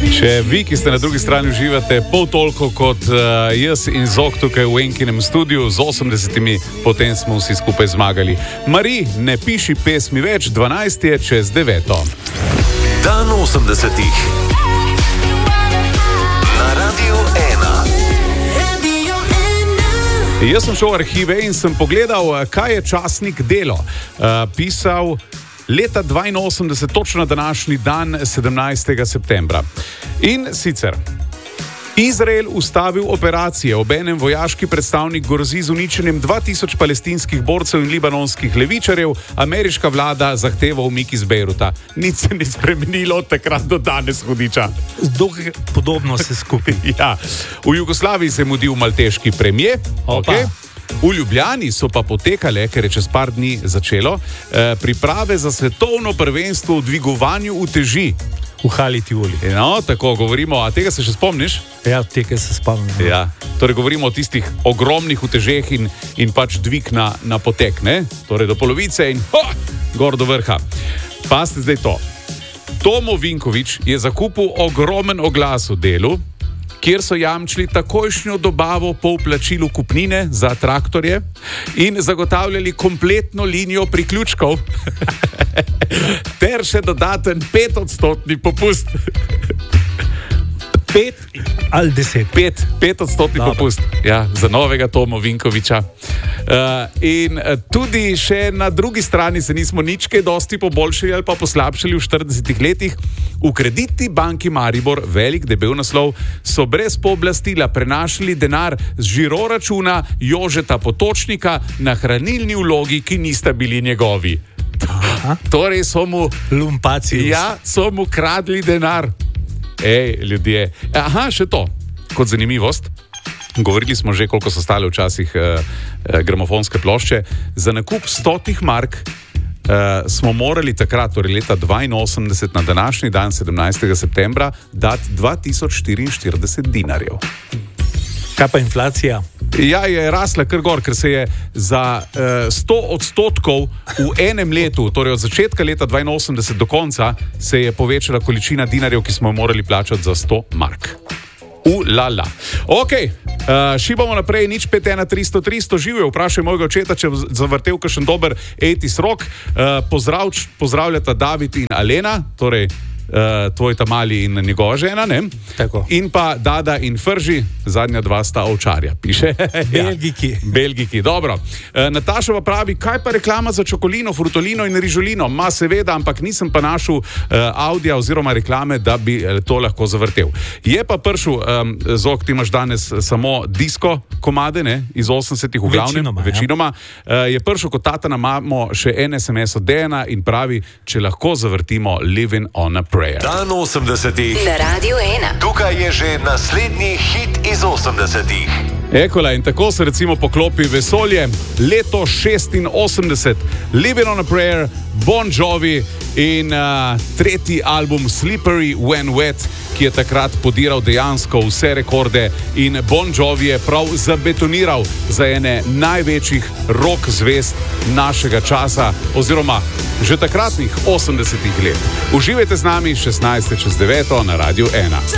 Če vi, ki ste na drugi strani, uživate pol toliko kot jaz in Zok tukaj v Enkinem studiu z 80, potem smo vsi skupaj zmagali. Mari, ne piši pesmi več, 12 je čez 9. Dan 80. Na Radio 1. Jaz sem šel v arhive in sem pogledal, kaj je časnik Delo pisal leta 82, točno na današnji dan, 17. septembra. In sicer, Izrael ustavil operacije, obenem vojaški predstavnik grozi z uničenjem 2000 palestinskih borcev in libanonskih levičarjev, ameriška vlada zahteva umik iz Bejruta. Nič se ni spremenilo od takrat do danes, hudiča. Dokaj podobno se skupaj. Ja. V Jugoslaviji se je mudil malteški premijer. Okay. V Ljubljani so pa potekale, ker je čez par dni začelo, priprave za svetovno prvenstvo v dvigovanju uteži. V Hali Tivoli. No, tako govorimo, a tega se še spomniš? Ja, tega se spomnim. Ja. Torej govorimo o tistih ogromnih utežeh in pač dvig na potek, ne? Torej do polovice in gor do vrha. Pazite zdaj to. Tomo Vinković je zakupil ogromen oglas v Delu, kjer so jamčili takojšnjo dobavo po vplačilu kupnine za traktorje in zagotavljali kompletno linijo priključkov ter še dodaten 5% popust. 5 ali 10? 5% popust, ja, za novega Tomo Vinkovića. In tudi še na drugi strani se nismo nič kaj dosti poboljšali ali pa poslabšali v 40 letih. V Kreditni banki Maribor, velik debel naslov, so brez pooblastila prenašali denar z žiroračuna Jožeta Potočnika na hranilni vlogi, ki nista bili njegovi. Torej so mu lumpacijus. Ja, so mu kradli denar. Ljudje. Aha, še to, kot zanimivost. Govorili smo že, koliko so stale včasih gramofonske plošče. Za nakup 100 mark smo morali takrat, torej leta 82, na današnji dan, 17. septembra, dati 2044 dinarjev. Kaj pa inflacija? Ja, je rasla kar gor, ker se je za 100% v enem letu, torej od začetka leta 82 do konca, se je povečala količina dinarjev, ki smo jo morali plačati za 100 mark. Lala. Ok, šibamo naprej, nič 51300, živijo, vprašaj mojega očeta, če zavrtel kakšen dober 80s rock. Pozdravljata David in Alena, torej tvoj tamali in njegova žena, ne? Tako. In pa Dada in Frži, zadnja dva sta ovčarja, piše. Belgiki, dobro. Nataša pa pravi, kaj pa reklama za čokolino, frutolino in rižolino? Ma seveda, ampak nisem pa našel audija oziroma reklame, da bi to lahko zavrtel. Je pa prišel, Zok, ti imaš danes samo disko komade, ne? Iz 80-ih v glavnem, večinoma. Je prišel kot tata na mamo še en SMS od Dejana in pravi, če lahko zavrtimo Living on a Prayer. Dan 80. Na Radio 1. Tukaj je že naslednji hit iz 80. Ekola, in tako se recimo poklopi vesolje. Leto 86, Living on a Prayer, Bon Jovi in tretji album Slippery When Wet, ki je takrat podiral dejansko vse rekorde in Bon Jovi je prav zabetoniral za ene največjih rock zvezd našega časa oziroma že takratnih 80-ih let. Uživajte z nami 16 čez 9 na Radio 1.